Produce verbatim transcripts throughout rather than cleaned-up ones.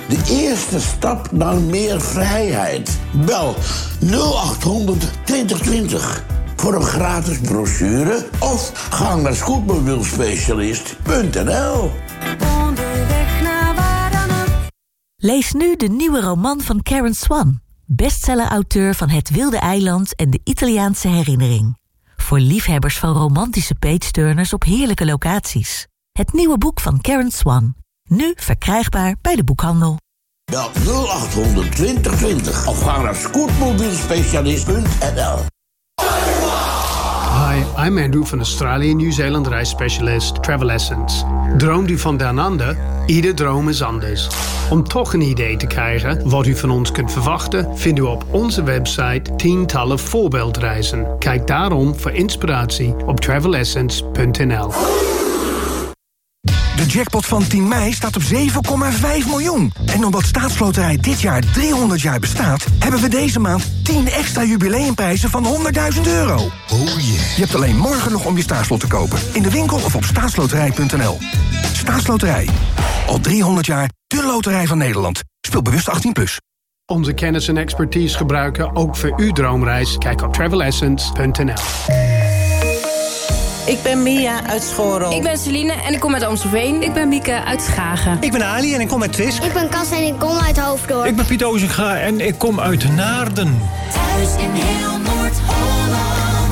De eerste stap naar meer vrijheid. Bel nul acht honderd twintig twintig voor een gratis brochure of ga naar scootmobielspecialist punt n l. Onderweg naar waar dan ook. Lees nu de nieuwe roman van Karen Swan, bestseller-auteur van Het Wilde Eiland en de Italiaanse Herinnering. Voor liefhebbers van romantische page-turners op heerlijke locaties. Het nieuwe boek van Karen Swan. Nu verkrijgbaar bij de boekhandel. Bel nul acht honderd twintig twintig of ga naar scootmobielspecialist punt n l. Hi, I'm Andrew van Australië Nieuw-Zeeland reisspecialist Travel Essence. Droomt u van down under? Ieder droom is anders. Om toch een idee te krijgen wat u van ons kunt verwachten, vindt u op onze website tientallen voorbeeldreizen. Kijk daarom voor inspiratie op travel essence punt n l. De jackpot van tien mei staat op zeven komma vijf miljoen. En omdat Staatsloterij dit jaar driehonderd jaar bestaat, hebben we deze maand tien extra jubileumprijzen van honderdduizend euro. Oh yeah. Je hebt alleen morgen nog om je staatslot te kopen. In de winkel of op staatsloterij punt n l. Staatsloterij. Al driehonderd jaar de loterij van Nederland. Speel bewust achttien plus. Onze kennis en expertise gebruiken ook voor uw droomreis. Kijk op travel essence punt n l. Ik ben Mia uit Schoorl. Ik ben Celine en ik kom uit Amstelveen. Ik ben Mieke uit Schagen. Ik ben Ali en ik kom uit Twisk. Ik ben Kas en ik kom uit Hoofddorp. Ik ben Piet Ozinga en ik kom uit Naarden. Thuis in heel Noord-Holland.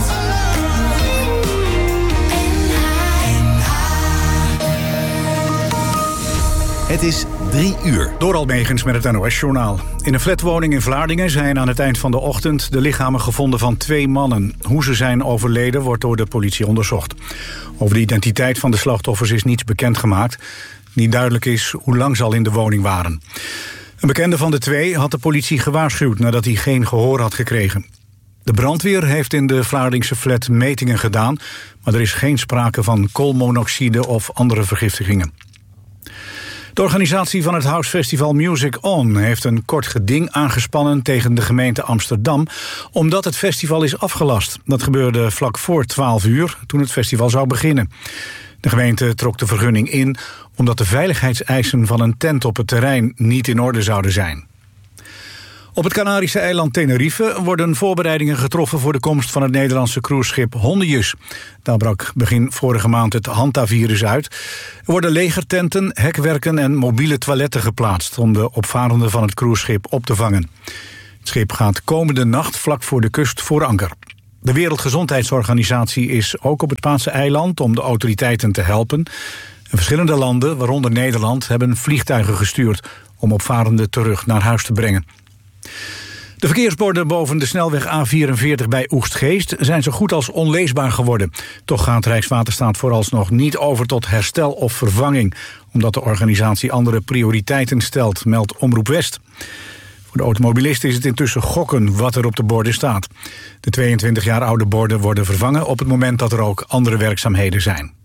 Het is drie uur. Door Almegens met het N O S-journaal. In een flatwoning in Vlaardingen zijn aan het eind van de ochtend de lichamen gevonden van twee mannen. Hoe ze zijn overleden wordt door de politie onderzocht. Over de identiteit van de slachtoffers is niets bekendgemaakt. Niet duidelijk is hoe lang ze al in de woning waren. Een bekende van de twee had de politie gewaarschuwd nadat hij geen gehoor had gekregen. De brandweer heeft in de Vlaardingse flat metingen gedaan, maar er is geen sprake van koolmonoxide of andere vergiftigingen. De organisatie van het House Festival Music On heeft een kort geding aangespannen tegen de gemeente Amsterdam, omdat het festival is afgelast. Dat gebeurde vlak voor twaalf uur, toen het festival zou beginnen. De gemeente trok de vergunning in, omdat de veiligheidseisen van een tent op het terrein niet in orde zouden zijn. Op het Canarische eiland Tenerife worden voorbereidingen getroffen voor de komst van het Nederlandse cruiseschip Hondius. Daar brak begin vorige maand het Hanta-virus uit. Er worden legertenten, hekwerken en mobiele toiletten geplaatst om de opvarenden van het cruiseschip op te vangen. Het schip gaat komende nacht vlak voor de kust voor anker. De Wereldgezondheidsorganisatie is ook op het Spaanse eiland om de autoriteiten te helpen. En verschillende landen, waaronder Nederland, hebben vliegtuigen gestuurd om opvarenden terug naar huis te brengen. De verkeersborden boven de snelweg A vierenveertig bij Oegstgeest zijn zo goed als onleesbaar geworden. Toch gaat Rijkswaterstaat vooralsnog niet over tot herstel of vervanging, omdat de organisatie andere prioriteiten stelt, meldt Omroep West. Voor de automobilisten is het intussen gokken wat er op de borden staat. De tweeëntwintig jaar oude borden worden vervangen op het moment dat er ook andere werkzaamheden zijn.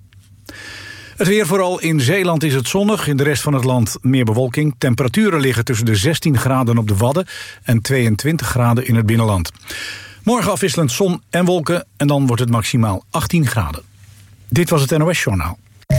Het weer, vooral in Zeeland is het zonnig, in de rest van het land meer bewolking. Temperaturen liggen tussen de zestien graden op de Wadden en tweeëntwintig graden in het binnenland. Morgen afwisselend zon en wolken en dan wordt het maximaal achttien graden. Dit was het N O S-journaal.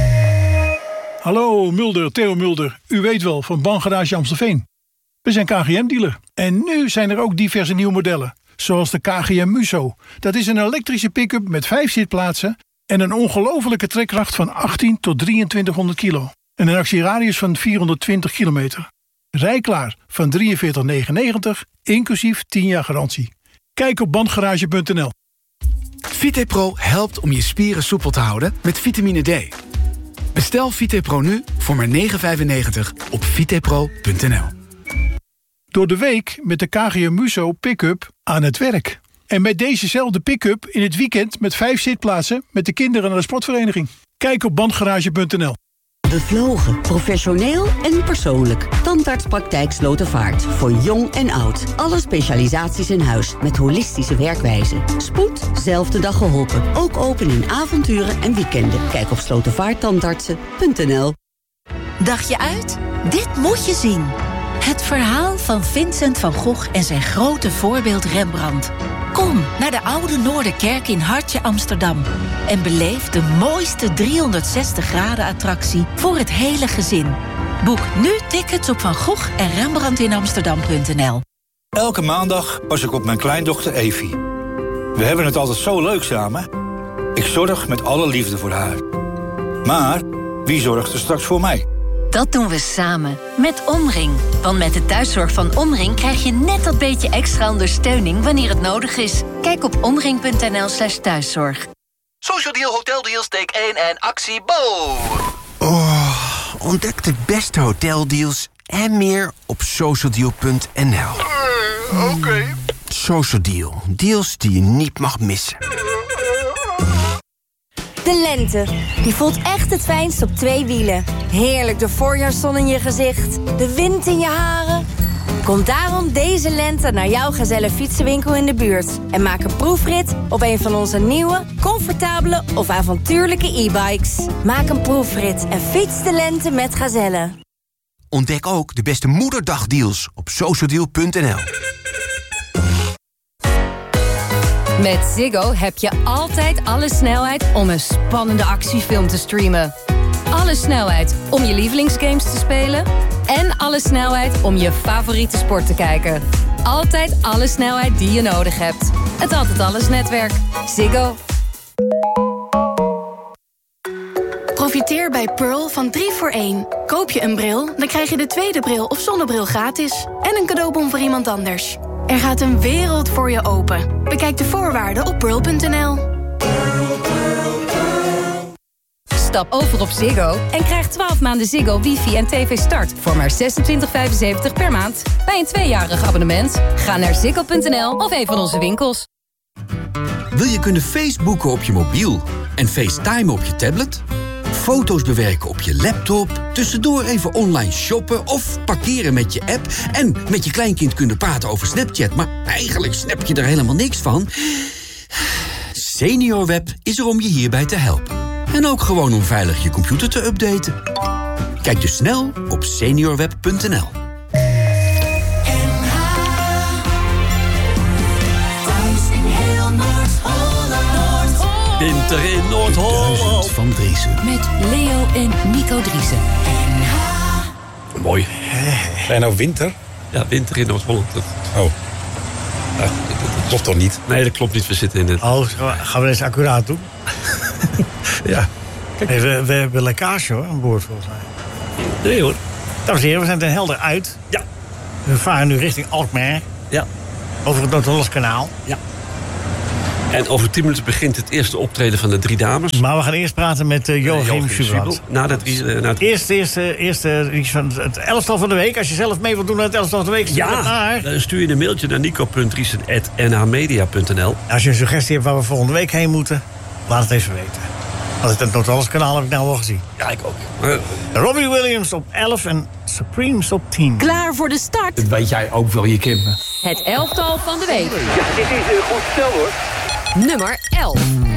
Hallo Mulder, Theo Mulder. U weet wel, van Bangarage Amstelveen. We zijn K G M-dealer. En nu zijn er ook diverse nieuwe modellen. Zoals de K G M Muso. Dat is een elektrische pick-up met vijf zitplaatsen en een ongelofelijke trekkracht van achttien tot drieëntwintighonderd kilo. En een actieradius van vierhonderdtwintig kilometer. Rijklaar van drieënveertig negenennegentig, inclusief tien jaar garantie. Kijk op bandgarage punt n l. VitePro helpt om je spieren soepel te houden met vitamine D. Bestel VitePro nu voor maar negen vijfennegentig op vitepro punt n l. Door de week met de K G M Muso pick-up aan het werk. En met dezezelfde pick-up in het weekend met vijf zitplaatsen met de kinderen naar de sportvereniging. Kijk op bandgarage punt n l. Bevlogen, professioneel en persoonlijk. Tandartspraktijk Slotervaart. Voor jong en oud. Alle specialisaties in huis met holistische werkwijze. Spoed, zelfde dag geholpen. Ook open in avonturen en weekenden. Kijk op slotervaarttandartsen punt n l. Dacht je uit? Dit moet je zien. Het verhaal van Vincent van Gogh en zijn grote voorbeeld Rembrandt. Kom naar de Oude Noorderkerk in Hartje Amsterdam en beleef de mooiste driehonderdzestig graden attractie voor het hele gezin. Boek nu tickets op Van Gogh en Rembrandt in Amsterdam punt n l. Elke maandag pas ik op mijn kleindochter Evie. We hebben het altijd zo leuk samen. Ik zorg met alle liefde voor haar. Maar wie zorgt er straks voor mij? Dat doen we samen, met Omring. Want met de thuiszorg van Omring krijg je net dat beetje extra ondersteuning wanneer het nodig is. Kijk op omring punt n l slash thuiszorg. Social Deal Hotel Deals take één en actie Bo! Oh, ontdek de beste hoteldeals en meer op social deal punt n l. Uh, Oké. Okay. Social Deal, deals die je niet mag missen. De lente, die voelt echt het fijnst op twee wielen. Heerlijk de voorjaarszon in je gezicht, de wind in je haren. Kom daarom deze lente naar jouw Gazelle fietsenwinkel in de buurt. En maak een proefrit op een van onze nieuwe, comfortabele of avontuurlijke e-bikes. Maak een proefrit en fiets de lente met Gazelle. Ontdek ook de beste moederdagdeals op social deal punt n l. Met Ziggo heb je altijd alle snelheid om een spannende actiefilm te streamen. Alle snelheid om je lievelingsgames te spelen. En alle snelheid om je favoriete sport te kijken. Altijd alle snelheid die je nodig hebt. Het Altijd Alles netwerk. Ziggo. Profiteer bij Pearl van drie voor één. Koop je een bril, dan krijg je de tweede bril of zonnebril gratis. En een cadeaubon voor iemand anders. Er gaat een wereld voor je open. Bekijk de voorwaarden op pearl punt n l. Stap over op Ziggo en krijg twaalf maanden Ziggo, wifi en tv start voor maar zesentwintig vijfenzeventig per maand. Bij een tweejarig abonnement. Ga naar ziggo punt n l of een van onze winkels. Wil je kunnen Facebooken op je mobiel en FaceTime op je tablet? Foto's bewerken op je laptop, tussendoor even online shoppen of parkeren met je app en met je kleinkind kunnen praten over Snapchat, maar eigenlijk snap je er helemaal niks van? SeniorWeb is er om je hierbij te helpen. En ook gewoon om veilig je computer te updaten. Kijk dus snel op seniorweb punt n l. Winter in Noord-Holland. Van Driessen. Met Leo en Nico Driessen. Mooi. Zijn nou winter? Ja, winter in Noord-Holland. Oh. Ja, dat klopt toch niet? Nee, dat klopt niet. We zitten in het... Oh, gaan we eens accuraat doen? Ja. Kijk. Nee, we, we hebben lekkage hoor, aan boord volgens mij. Nee hoor. Dames en heren, we zijn ten helder uit. Ja. We varen nu richting Alkmaar. Ja. Over het Noord-Hollands kanaal. Ja. En over tien minuten begint het eerste optreden van de drie dames. Maar we gaan eerst praten met uh, Joachim Subrat. Na de drie... Uh, na het... Eerst, eerst, uh, eerst uh, van het elftal van de week. Als je zelf mee wilt doen aan het elftal van de week... Ja, naar... dan stuur je een mailtje naar nico punt driessen apenstaartje n h media punt n l. Als je een suggestie hebt waar we volgende week heen moeten... laat het even weten. Want het Noord-Hollands kanaal heb ik nou al gezien. Ja, ik ook. Uh, Robbie Williams op elf en Supremes op tien. Klaar voor de start. Dat weet jij ook wel, je kent me. Het elftal van de week. Ja, dit is een goed stel hoor. Nummer elf.